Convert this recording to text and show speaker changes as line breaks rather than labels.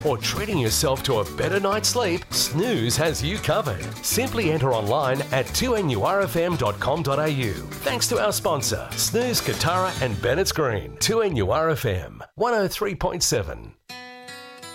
or treating yourself to a better night's sleep, Snooze has you covered. Simply enter online at 2NURFM.com.au. Thanks to our sponsor, Snooze, Katara and Bennett's Green. 2NURFM 103.7.